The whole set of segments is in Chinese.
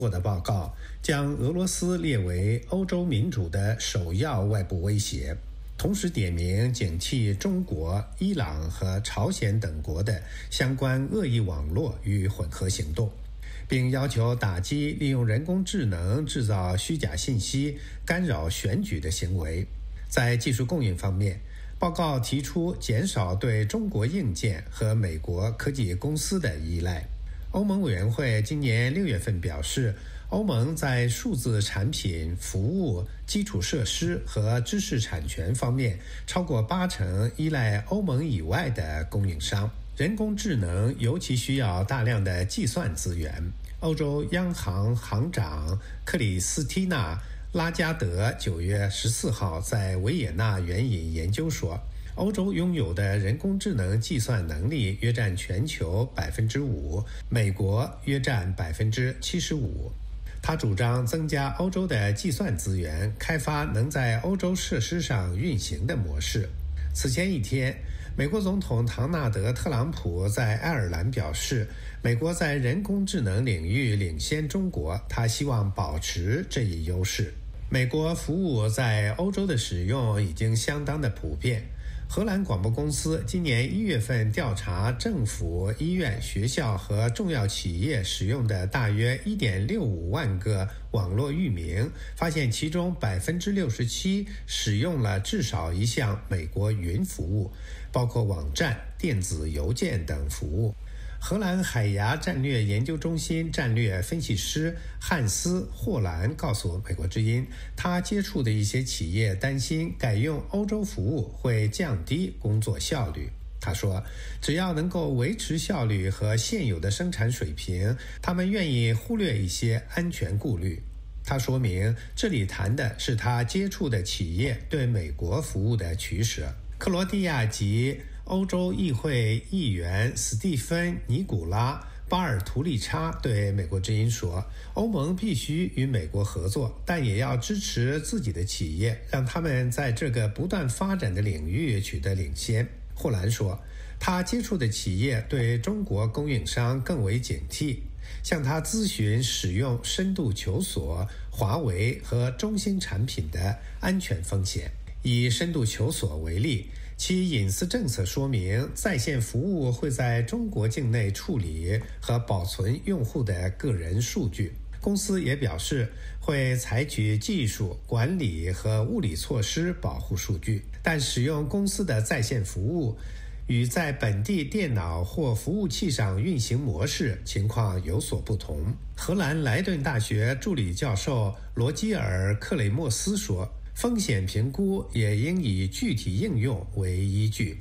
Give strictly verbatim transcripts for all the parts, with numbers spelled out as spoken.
我的报告将俄罗斯列为欧洲民主的首要外部威胁，同时点名警惕中国、伊朗和朝鲜等国的相关恶意网络与混合行动，并要求打击利用人工智能制造虚假信息、干扰选举的行为。在技术供应方面，报告提出减少对中国硬件和美国科技公司的依赖。欧盟委员会今年六月份表示，欧盟在数字产品、服务、基础设施和知识产权方面超过八成依赖欧盟以外的供应商。人工智能尤其需要大量的计算资源。欧洲央行行长克里斯蒂娜·拉加德九月十四号在维也纳援引研究说，欧洲拥有的人工智能计算能力约占全球百分之五，美国约占百分之七十五。他主张增加欧洲的计算资源，开发能在欧洲设施上运行的模式。此前一天，美国总统唐纳德·特朗普在爱尔兰表示，美国在人工智能领域领先中国，他希望保持这一优势。美国服务在欧洲的使用已经相当的普遍。荷兰广播公司今年一月份调查政府、医院、学校和重要企业使用的大约 一点六五万个网络域名，发现其中 百分之六十七 使用了至少一项美国云服务，包括网站、电子邮件等服务。荷兰海牙战略研究中心战略分析师汉斯·霍兰告诉美国之音，他接触的一些企业担心改用欧洲服务会降低工作效率。他说，只要能够维持效率和现有的生产水平，他们愿意忽略一些安全顾虑。他说明，这里谈的是他接触的企业对美国服务的取舍。克罗地亚及欧洲议会议员斯蒂芬·尼古拉·巴尔图利查对美国之音说，欧盟必须与美国合作，但也要支持自己的企业，让他们在这个不断发展的领域取得领先。霍兰说，他接触的企业对中国供应商更为警惕，向他咨询使用深度求索、华为和中兴产品的安全风险。以深度求索为例，其隐私政策说明，在线服务会在中国境内处理和保存用户的个人数据。公司也表示会采取技术、管理和物理措施保护数据，但使用公司的在线服务与在本地电脑或服务器上运行模式情况有所不同。荷兰莱顿大学助理教授罗基尔·克雷莫斯说，风险评估也应以具体应用为依据。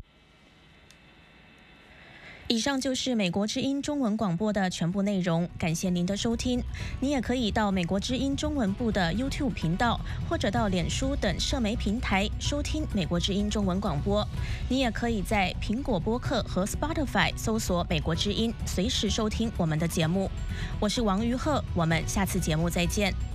以上就是美国之音中文广播的全部内容，感谢您的收听。你也可以到美国之音中文部的 YouTube 频道，或者到脸书等社媒平台收听美国之音中文广播。你也可以在苹果播客和 Spotify 搜索美国之音，随时收听我们的节目。我是王于鹤，我们下次节目再见。